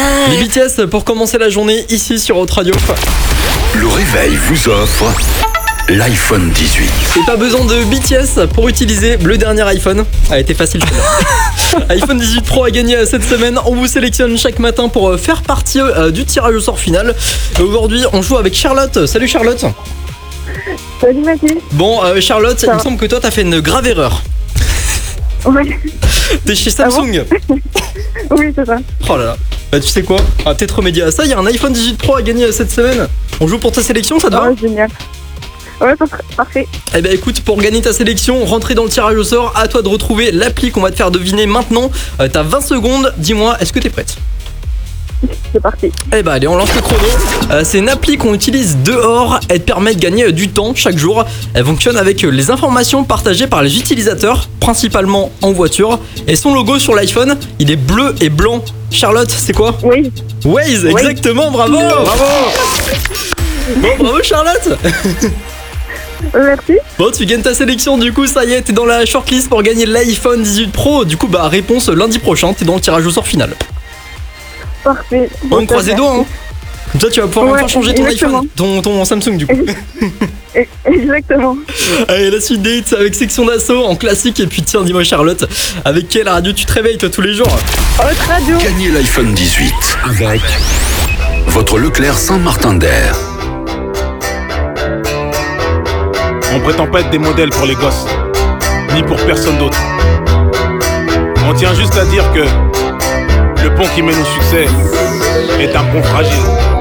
Les BTS pour commencer la journée ici sur Haute Radio. Le réveil vous offre l'iPhone 18. Et pas besoin de BTS pour utiliser le dernier iPhone. A été facile celle-là. iPhone 18 Pro a gagné cette semaine. On vous sélectionne chaque matin pour faire partie du tirage au sort final. Aujourd'hui, on joue avec Charlotte. Salut Charlotte. Salut Mathilde. Bon, Charlotte, il me semble que toi, t'as fait une grave erreur. Oui. T'es chez Samsung. Oui, c'est ça. Oh là là. Bah, tu sais quoi? On va peut-être remédier à ça. Il y a un iPhone 18 Pro à gagner cette semaine. On joue pour ta sélection, ça te va? Oh, génial. Ouais, parfait. Eh ben écoute, pour gagner ta sélection, rentrer dans le tirage au sort, à toi de retrouver l'appli qu'on va te faire deviner maintenant. T'as 20 secondes, dis-moi, est-ce que t'es prête? C'est parti. Eh ben allez, on lance le chrono. C'est une appli qu'on utilise dehors. Elle te permet de gagner du temps chaque jour. Elle fonctionne avec les informations partagées par les utilisateurs, principalement en voiture. Et son logo sur l'iPhone, il est bleu et blanc. Charlotte, c'est quoi? Oui. Waze, exactement, bravo. Bravo. Bon, bravo Charlotte. Merci. Bon, tu gagnes ta sélection, du coup, ça y est, t'es dans la shortlist pour gagner l'iPhone 18 Pro. Du coup, bah, réponse lundi prochain, t'es dans le tirage au sort final. Parfait. On croise les doigts, hein. Comme ça, tu vas pouvoir enfin changer ton exactement. iPhone, ton Samsung, du coup. Exactement. Allez, la suite des hits avec Section d'Assaut en classique. Et puis, tiens, dis-moi, Charlotte, avec quelle radio tu te réveilles, toi, tous les jours? Haute Radio. Gagnez l'iPhone 18 avec votre Leclerc Saint-Martin-d'Air. On prétend pas être des modèles pour les gosses, ni pour personne d'autre. On tient juste à dire que le pont qui mène au succès est un pont fragile.